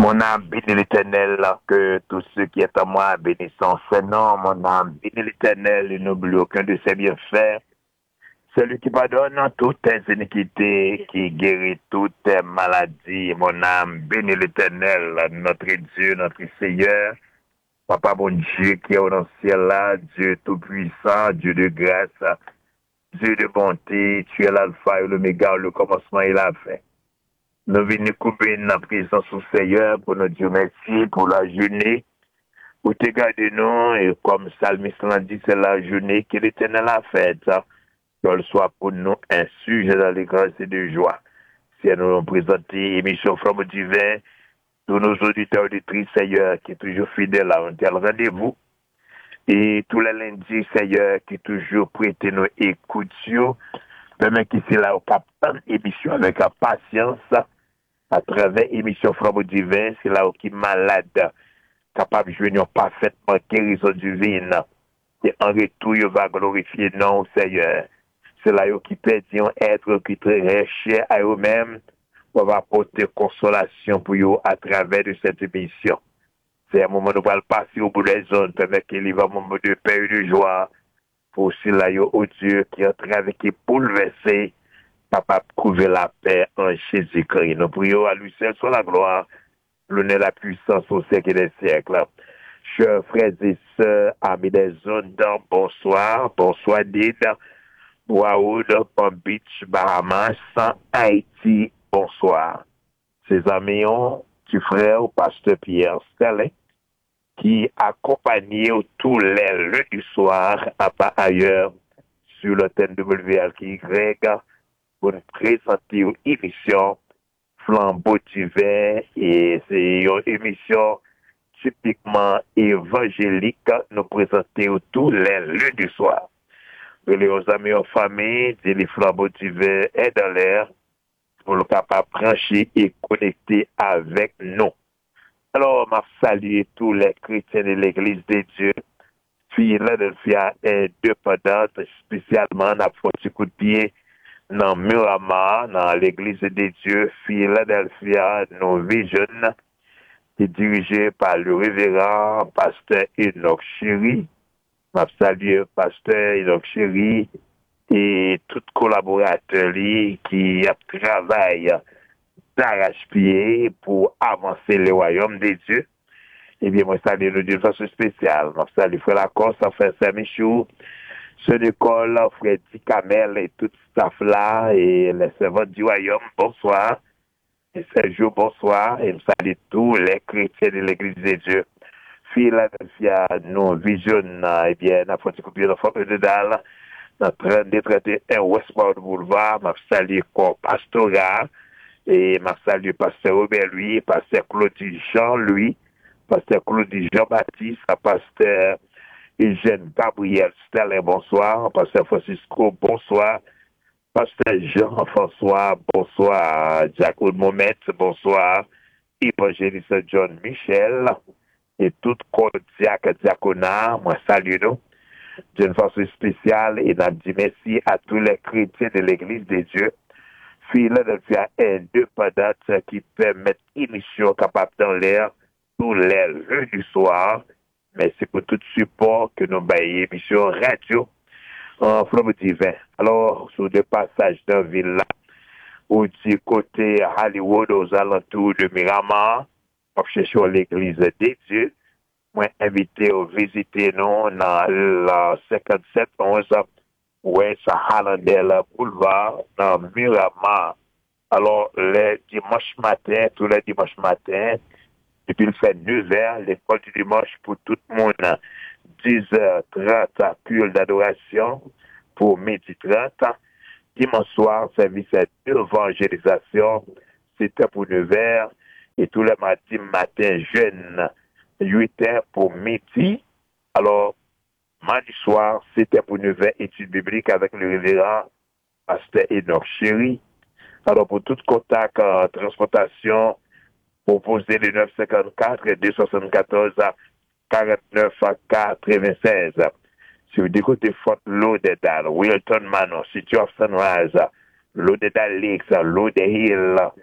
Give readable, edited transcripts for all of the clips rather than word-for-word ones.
Mon âme bénit l'Éternel, que tous ceux qui est en moi bénissent son nom. Mon âme bénit l'Éternel et n'oublie aucun de ses bienfaits. Celui qui pardonne toutes tes iniquités, qui guérit toutes tes maladies. Mon âme bénit l'Éternel, notre Dieu, notre Seigneur. Papa bon Dieu qui est au ciel là, Dieu tout-puissant, Dieu de grâce, Dieu de bonté, tu es l'alpha et l'oméga, le commencement et la fin. Nous venons couper la présence au Seigneur pour nous dire merci pour la journée. Pour te garder nous, et comme Salmiste l'a dit, c'est la journée que l'Éternel a faite. Qu'elle soit pour nous un sujet d'allégresse et de joie. Si nous avons présenté l'émission Flamme Divin, tous nos auditeurs et auditrices, Seigneur, qui est toujours fidèle à un tel rendez-vous. Et tous les lundis, Seigneur, qui est toujours prêté nos écoutes, même qui c'est là au cap émission avec patience, à travers l'émission Flamme Divin, c'est là où qui est malade, capable de jouer parfaitement guérison divine. Et en retour, il va glorifier non, Seigneur. C'est là qui peut dire être qui très cher à eux-mêmes, on va apporter consolation pour eux à travers de cette émission. C'est un moment où on va passer au bout des zones, permettre qu'il y ait un moment de paix et de joie, pour aussi là, au Dieu qui est en train de bouleverser, capable de trouver la paix en Jésus-Christ. Nous prions à lui seul sur la gloire, l'honneur, la puissance au siècle des siècles. Chers frères et sœurs, amis des zones, bonsoir, bonsoir Dida, Waoud, Palm Beach, Bahamas, Haïti, bonsoir. Ses amis ont, du frère, pasteur Pierre Stellin, qui accompagnait tous les lundis soirs, à part ailleurs, sur le thème WLKY, pour nous présenter une émission Flambeau divin, et c'est une émission typiquement évangélique, nous présenter tous les lundis soirs. Les amis en famille, les flambeaux divins est dans l'air pour le capable brancher et connecter avec nous. Alors, je salue tous les chrétiens de l'Église de Dieu, Philadelphia indépendante, spécialement dans le petit coup de pied dans Miramar, dans l'Église de Dieu, Philadelphia No Vision, qui est dirigé par le révérend pasteur Enoch Chéri. Je salue pasteur Enoch Chéri et tout collaborateur qui travaille d'arrache-pied pour avancer le royaume de Dieu. Eh bien, moi, salue nous d'une façon spéciale. Je salue Frère Lacoste, Frère Saint-Michou, ceux d'école, Frère Di Camel et tout staff là, et les servants du royaume, bonsoir. Et Sergio, bonsoir. Et je salue tous les chrétiens de l'Église de Dieu. Philadelphia, nous vision, eh bien, n'a pas de coupure de forme de dalle, dans 32-31 Westport Boulevard, m'a salué corps pastoral, et m'a salué pasteur Robert lui, pasteur Claudie Jean lui, pasteur Claudie Jean-Baptiste, pasteur Eugène Gabriel Stellin, bonsoir, pasteur Francisco, bonsoir, pasteur Jean-François, bonsoir, Jacques Momet, bonsoir, évangéliste John Michel, et tout corps diaconat, moi salue nous d'une façon spéciale et n'a dit merci à tous les chrétiens de l'Église de Dieu, Philadelphia indépendante qui permettent émission capable dans l'air tous les lundis soirs. Merci pour tout support que nous baillons émission radio en Flamme Divin. Alors, sur le passage d'un ville là, au du côté Hollywood, aux alentours de Miramar, on cherche l'Église de Dieu. Moi, invité à visiter nous dans la 5711 West Hallandale Boulevard dans Miramar. Alors, les dimanches matin, tous les dimanches matins, depuis le fait 9h, l'école du dimanche pour tout le monde, 10h30, culte d'adoration pour midi 30. Dimanche soir, service d'évangélisation, c'était pour 9h. Et tous les matins, matin, jeune, 8h pour midi. Alors, mardi soir, c'était pour 9h, études bibliques avec le révérend pasteur Enoch Chéri. Alors, pour tout contact en transportation, proposez le 954 et 274 49 96. Sur du côté Fort Lauderdale, Wilton Manor, situé à Sunrise, Lauderdale Lakes, Lauderhill,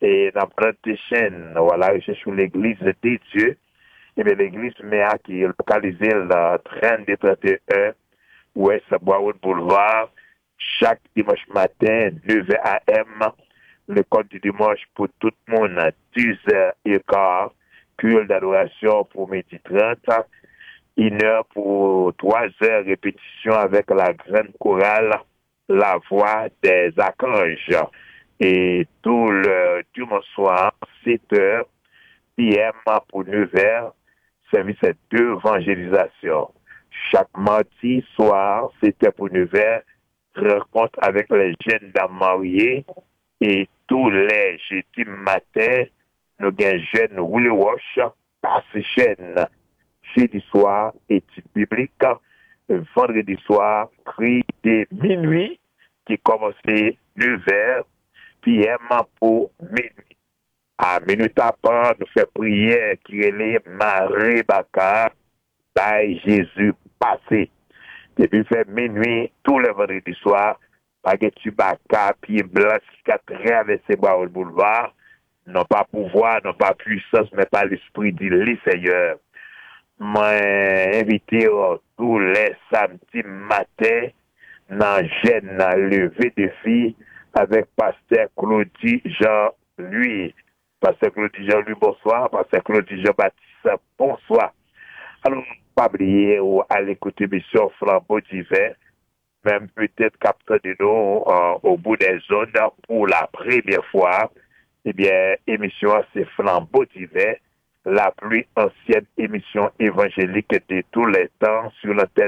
et dans planté chaîne, voilà, recherche sur l'église des dieux. Et bien, l'église MEA qui est localisée le 32-31 Ouest Boiswood Boulevard, chaque dimanche matin, 9h AM, le compte du dimanche pour tout le monde, 10h15, culte d'adoration pour midi 30, 1 heure pour 3 heures répétition avec la grande chorale, la voix des archanges. Et tout le dimanche soir, 7h PM pour 9h, service d'évangélisation. Chaque mardi soir, c'était pour 9h, rencontre avec les jeunes dames mariées. Et tous les jeudis matin, nous avons jeunes Willy Wash, passe chaîne. Jeudi soir, études bibliques. Vendredi soir, cri de minuit, qui commençait 9h, PM pour minuit. À minute après, nous faisons prière qui est Marie Baka, by Jésus passé. Depuis fait minuit, tous les vendredis soirs, Baguette Baka, pied blanc, qui a traversé le boulevard, non pas pouvoir, non pas puissance, mais pas l'esprit du Seigneur. Moi, invité tous les samedis matins, dans Jeune levé de filles, avec Pasteur Claudie Jean-Louis. Pasteur Claudie Jean-Louis, bonsoir. Pasteur Claudie Jean-Baptiste, bonsoir. Alors, pas oublier ou à l'écouter mission Flambeau d'hiver, même peut-être capteur de nous au bout des zones pour la première fois. Eh bien, émission c'est Flambeau d'hiver, la plus ancienne émission évangélique de tous les temps sur l'antenne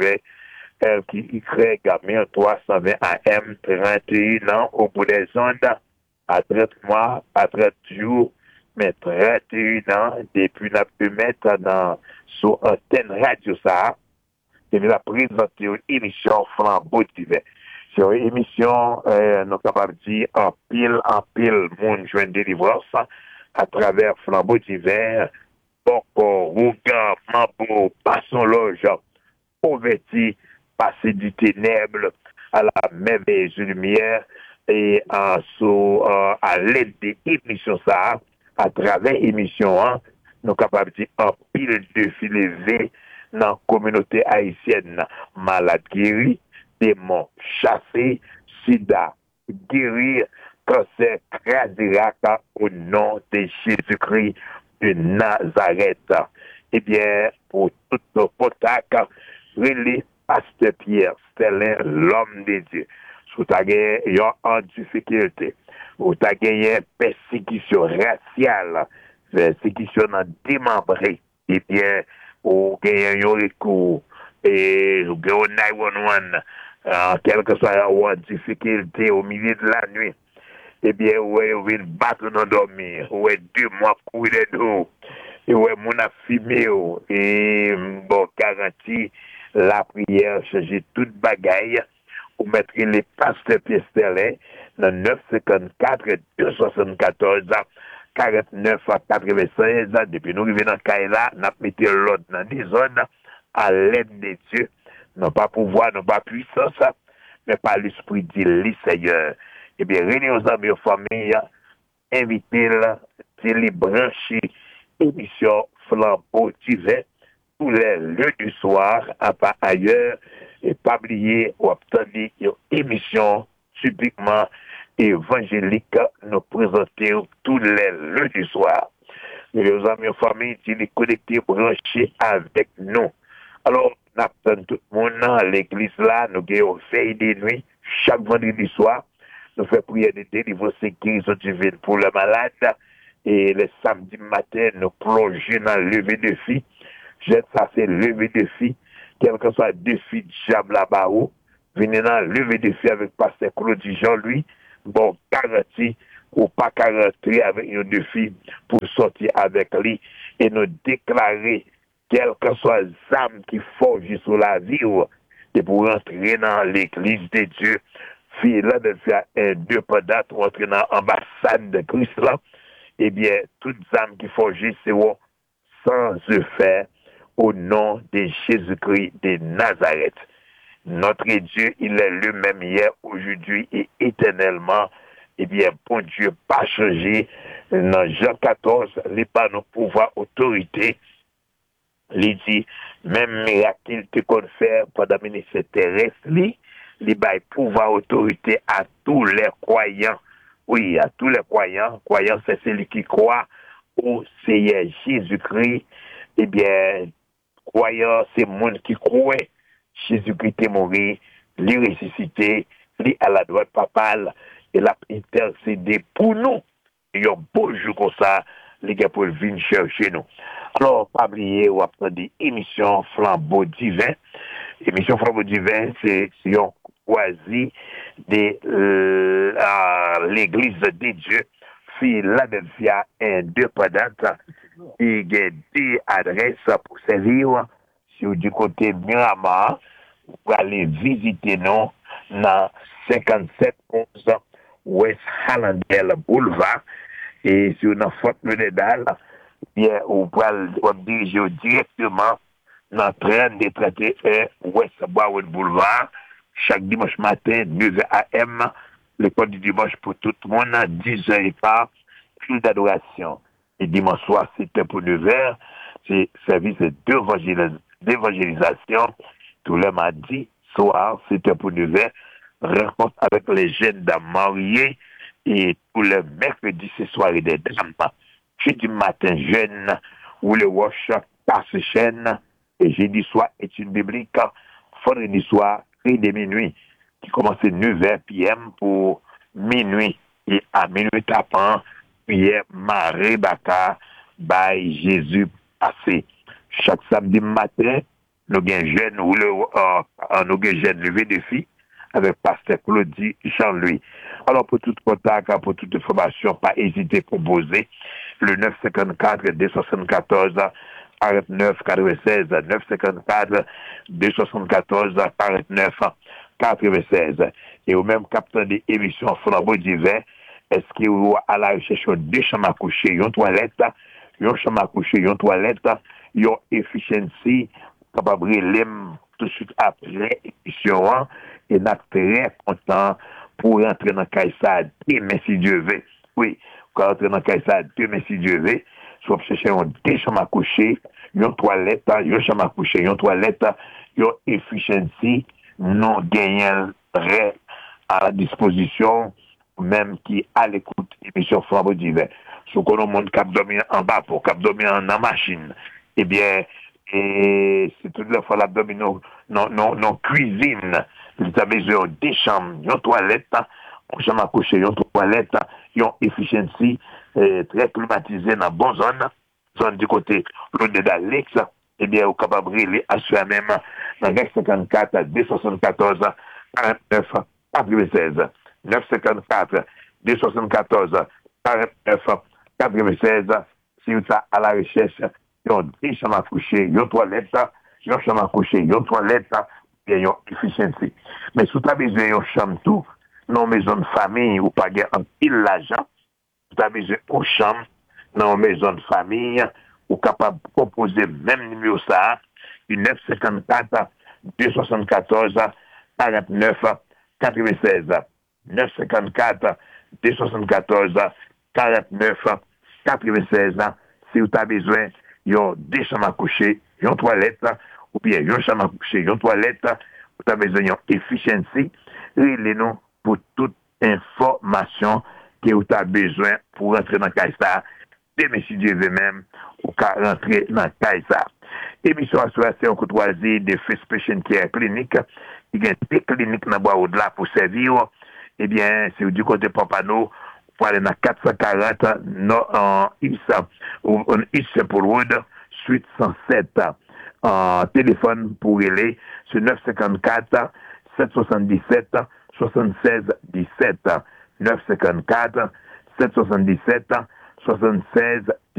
qui crée Gamin 320 AM, 31 ans au bout des ondes, à 30 mois, à 30 jours, mais 31 ans depuis la pu mettre dans sur antenne radio ça, et la présenter une émission Flambeau d'hiver. C'est une émission, nous capables de dire en pile, monde joint délivrance à travers Flambeau d'hiver, Boko, Rougan, Mambo, Passon Loge, Pauvreté, passer du ténèbre à la merveilleuse lumière et à l'aide des émissions ça, à travers émissions, nous sommes capables de dire un pile de filets dans la communauté haïtienne, malade guéri, démons chassés, sida, guérir, cancer, cardiaque au nom de Jésus-Christ de Nazareth. Eh bien, pour tout nos contacts, relais Pasteur Pierre Stellin, l'homme de Dieu. Si tu as gagné en difficulté, ou tu as gagné persécution raciale, persécution démembrée, eh bien, ou gagné un recours, et ou gagné 911, quelle que soit la difficulté au milieu de la nuit, eh bien, ouais, vous venez battre dans dormir, ouais, 2 mois courir d'eau, et ouais, mon a fumé, et bon, garantie, la prière, changer toute bagaille, ou mettre les pasteurs Piestelin, dans 954 274 49 à 96 depuis nous arrivons dans Kaila, nous mettons l'ordre dans des zones à l'aide de Dieu, non pas pouvoir, non pas puissance, mais par l'esprit du Seigneur. Eh bien, réunis aux amis, aux familles, invitez-les, télébrancher, émission Flambeau d'hiver, tous les lieux du soir, à part ailleurs, et pas oublier ou obtenir une émission typiquement évangélique, nous présenter tous les lieux du soir. Les amis en famille, ils sont connectés, branchés avec nous. Alors, nous attendons tout le monde à l'église là, nous avons veille de nuit, chaque vendredi soir, nous faisons prière de délivrance et guérison divine pour le malade, et le samedi matin, nous plongeons dans le lever de filles. Ça c'est lever de filles, quel que soit le défi diable là-bas, venez dans le lever de filles avec Pasteur Claudie Jean-Louis, bon, garantie, ou pas garantie avec un défi pour sortir avec lui et nous déclarer, quel que soit l'âme qui forge sur la vie, et pour entrer dans l'église de Dieu, Philadelphia indépendante, pour entrer dans l'ambassade de Christ là, eh bien, toutes âmes qui forgent, c'est sans faire au nom de Jésus-Christ de Nazareth. Notre Dieu, il est le même hier, aujourd'hui et éternellement. eh bien, bon Dieu, pas changé. Dans Jean 14, les pas nos pouvoir, autorité, il dit, même miracle que qu'on fait pendant le ministère terrestre, il bail pouvoir, autorité à tous les croyants. Oui, à tous les croyants. Croyants, c'est celui qui croit au Seigneur Jésus-Christ. Eh bien, croyant, c'est le monde qui croit. Jésus-Christ est mort, il est ressuscité, il est à la droite papale, il a intercédé pour nous. Il y a un beau jour comme ça, les gars pour venir chercher nous. Alors, pas oublier, on va des émissions Flambeau Divin. Émission Flambeau Divin, c'est si on choisit l'église de Dieu, Philadelphia indépendante, qui a des adresses pour servir sur du côté Miramar, pour aller visiter nous dans 5711 West Hallandale Boulevard. Et sur notre Fort Lauderdale, bien, on peut diriger directement dans 30-31 West Bowen Boulevard, chaque dimanche matin, 9h AM, l'école du dimanche pour tout le monde, 10h et pas, plus d'adoration. Et dimanche soir, c'était pour 9h, c'est service d'évangélisation. Tous les mardis soir, c'était pour 9h, rencontre avec les jeunes dames mariées. Et tous les mercredis, c'est soirée des dames. Jeudi matin, jeune, où le workshop passe chaîne. Et jeudi soir, étude biblique. Vendredi soir, et de minuit, qui commence à 9h p.m. pour minuit. Et à minuit tapant, prière Marie Baka, by Jésus passé. Chaque samedi matin, nous avons jeune, ou nous avons jeune levé de filles avec pasteur Claudie Jean-Louis. Alors, pour tout contact, pour toute information, pas hésiter à proposer le 954 274 49 96 954 274 49 96. Et au même capteur des émissions Flambeau Divin, est-ce que vous à la recherche de chambres à coucher, une toilette, une chambre à coucher, une toilette, une efficiency, capable de tout de suite après l'émission, et nous très content pour rentrer dans Kaïsa demain si Dieu veut. Oui, pour rentrer dans Kaïsa demain si Dieu veut, soit chercher deux chambres à coucher, une toilette, une chambre à coucher, une toilette, une efficiency, non gagnant à la disposition, même qui à l'écoute émission Flambeau Divin. Si on a un monde qui dormi en bas pour qui dormi en machine, eh bien, et c'est toute la fois l'abdomen non cuisine. Vous avez besoin des chambres, une toilette, une chambre à coucher, une toilette, une efficiency très climatisée dans la bonne zone du côté l'autre de l'Alex, eh bien, vous capable de briller à soi-même dans 954 274 49 96. 954 274 49 96. Si vous êtes à la recherche, il y a des chambres à coucher, une toilette, une chambre à coucher, une toilette, et une efficiency. Mais si vous avez besoin d'une chambre tout, dans une maison de famille, ou pas en pile l'argent, vous avez besoin d'une chambre, dans une maison de famille, ou capable de proposer même numéro ça, 954 274 49 96. 954 274 49 96. Si vous avez besoin, il y a des chambres à coucher, une toilette, ou bien une chambre à coucher, une toilette, vous avez besoin d'une efficiency. Réglez-nous pour toute information que vous avez besoin pour rentrer dans Kaïsa. Demain, si Dieu veut même, ou rentrer dans Kaïsa. Émission association courtoisie de First Patient Care Clinic. Il y a des cliniques dans le au-delà pour servir. Eh bien, c'est du côté Pampano, pour aller dans 440 en East Road, suite 107. Téléphone pour aller sur 954 777 76 17. 954 777 76